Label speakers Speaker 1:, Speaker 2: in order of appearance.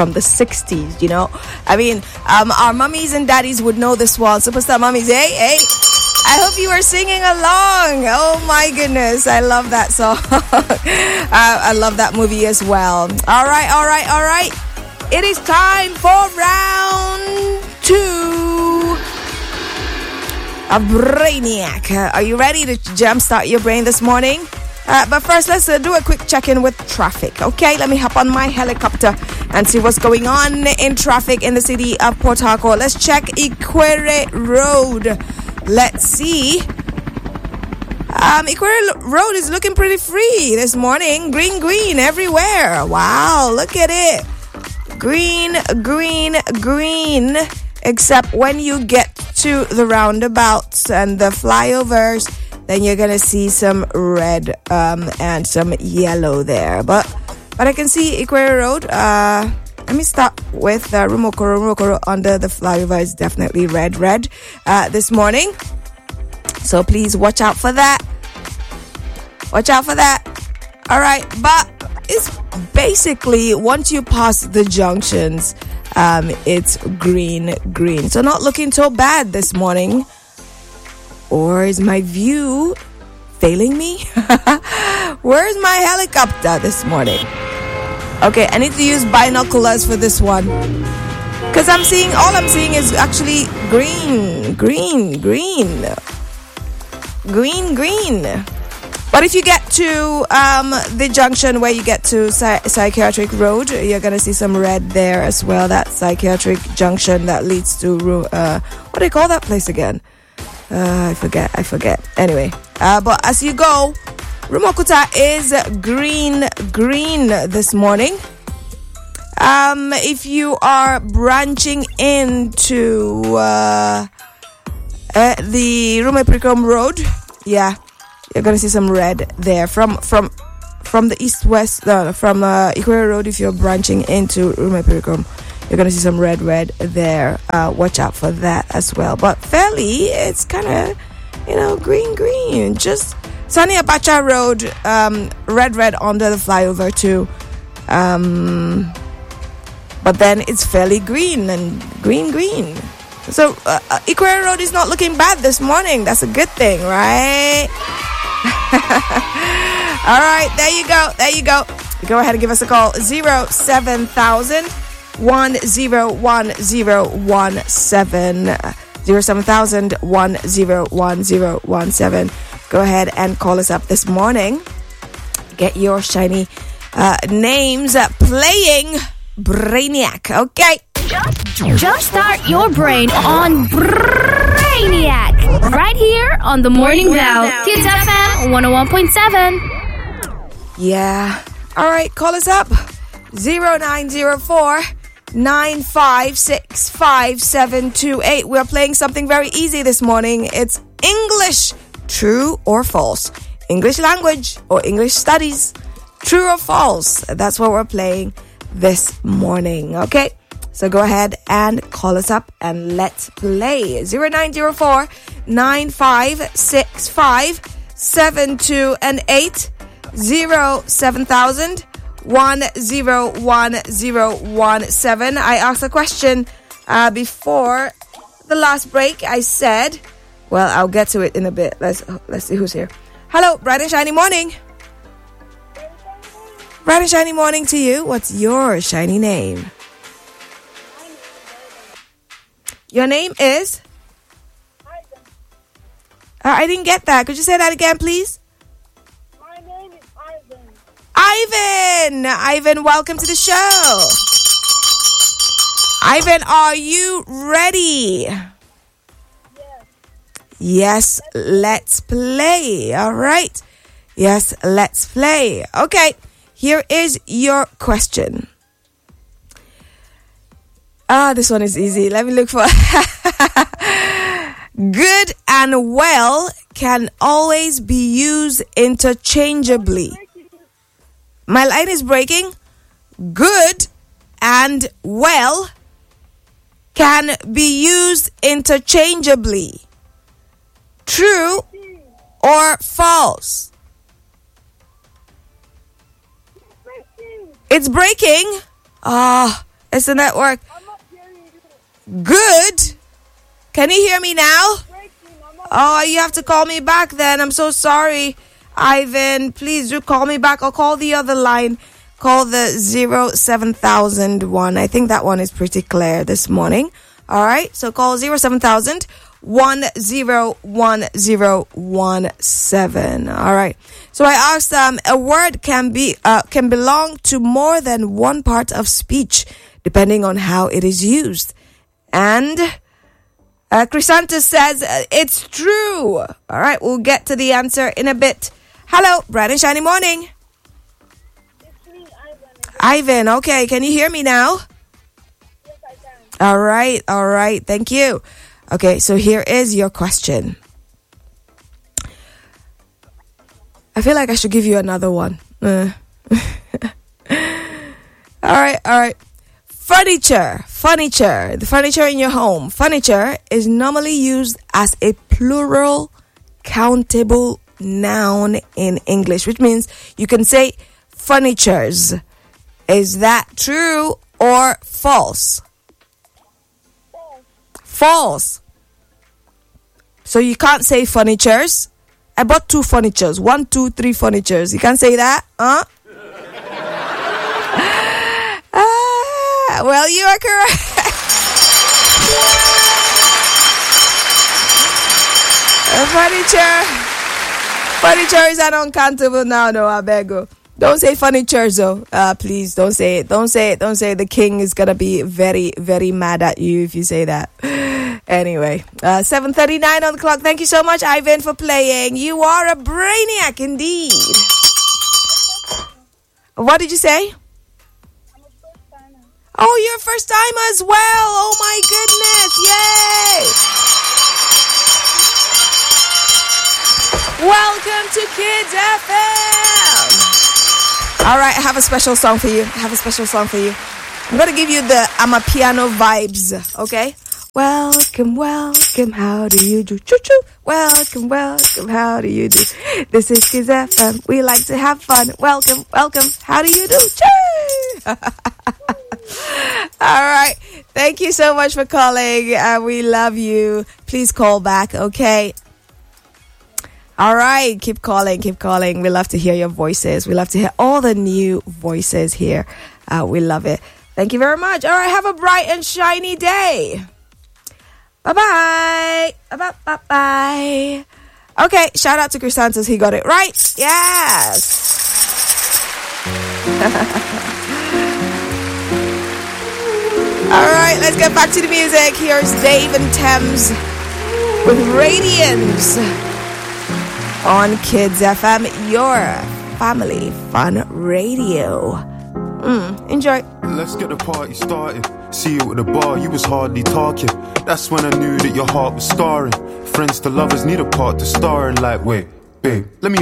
Speaker 1: from the 60s, you know. I mean, our mummies and daddies would know this one. Superstar mummies, hey. I hope you are singing along. Oh my goodness, I love that song. I love that movie as well. All right. It is time for round 2 of Brainiac. Are you ready to jumpstart your brain this morning? But first, let's do a quick check-in with traffic. Okay, let me hop on my helicopter and see what's going on in traffic in the city of Port Harcourt. Let's check Equerry Road. Let's see. Equerry Road is looking pretty free this morning. Green everywhere. Wow, look at it. Green. Except when you get to the roundabouts and the flyovers, then you're gonna see some red and some yellow there. But I can see Equerry Road. Let me start with Rumokoro under the flyover is definitely red this morning. So please watch out for that. All right, but it's basically once you pass the junctions, it's green. So not looking so bad this morning. Or is my view failing me? Where's my helicopter this morning? Okay, I need to use binoculars for this one. Because all I'm seeing is actually green. But if you get to the junction where you get to Psychiatric Road, you're going to see some red there as well. That Psychiatric Junction that leads to, what do you call that place again? I forget. Anyway, but as you go, Rumokuta is green this morning. If you are branching into the Rumepurikum Road, yeah, you're gonna see some red there from the east-west, from Equerry Road. If you're branching into Rumepurikum, you're going to see some red there. Watch out for that as well. But fairly, it's kind of, green. Just Sunny Abacha Road, red under the flyover too. But then it's fairly green and green. So Equerry Road is not looking bad this morning. That's a good thing, right? All right, there you go. Go ahead and give us a call. 07000 101017 07000 101017. Go ahead and call us up this morning. Get your shiny names playing Brainiac. Okay.
Speaker 2: Just start your brain on Brainiac right here on the Morning Bell. Kids FM 101.7.
Speaker 1: Yeah. All right, call us up. 0904 9565728. We're playing something very easy this morning. It's English, true or false. English language or English studies, true or false. That's what we're playing this morning. Okay, so go ahead and call us up and let's play. 0904 9565728 07000 101017. I asked a question before the last break. I said, well, I'll get to it in a bit. Let's see who's here. Hello, bright and shiny morning. Bright and shiny morning to you. What's your shiny name? Your name is? I didn't get that. Could you say that again, please? Ivan, welcome to the show. Ivan, are you ready? Yes, let's play. All right. Yes, let's play. Okay, here is your question. This one is easy. Let me look for good and well can always be used interchangeably. My line is breaking. Good and well can be used interchangeably. True or false? It's breaking. It's the network.
Speaker 3: I'm not hearing you.
Speaker 1: Good. Can you hear me now? Oh, you have to call me back then. I'm so sorry, Ivan. Please do call me back. I'll call the other line. Call the 07001. I think that one is pretty clear this morning. All right. So call 07000 101017. All right. So I asked a word can belong to more than one part of speech depending on how it is used. And Chrysanthus says it's true. All right, we'll get to the answer in a bit. Hello, bright and shiny morning.
Speaker 3: It's me,
Speaker 1: Ivan, okay, can you hear me now?
Speaker 3: Yes, I can.
Speaker 1: All right, thank you. Okay, so here is your question. I feel like I should give you another one. All right. Furniture. The furniture in your home. Furniture is normally used as a plural countable noun in English, which means you can say furnitures. Is that true or false? False. So you can't say furnitures. I bought 2 furnitures. 1, 2, 3 furnitures. You can't say that, huh? Well, you are correct. Furniture is an uncountable noun, no, I beg you. Don't say furniture, though. Please, don't say it. Don't say it. The king is going to be very, very mad at you if you say that. Anyway, 7:39 on the clock. Thank you so much, Ivan, for playing. You are a brainiac indeed. What did you say? Oh, you're a first timer as well. Oh my goodness. Yay. Welcome to Kids FM. All right, I have a special song for you. I'm going to give you the Amapiano vibes, okay? Welcome, how do you do? Choo-choo. Welcome, how do you do? This is Kids FM. We like to have fun. Welcome, how do you do? Choo! All right. Thank you so much for calling. We love you. Please call back, okay? All right. Keep calling. We love to hear your voices. We love to hear all the new voices here. We love it. Thank you very much. All right. Have a bright and shiny day. Bye-bye. Bye-bye. Okay. Shout out to Chrysanthus. He got it right. Yes. All right, let's get back to the music. Here's Dave and Thames with Radiance on Kids FM, your family fun radio. Enjoy.
Speaker 4: Let's get the party started. See you at the bar, you was hardly talking. That's when I knew that your heart was scarring. Friends to lovers need a part to star in. Like, wait, babe, let me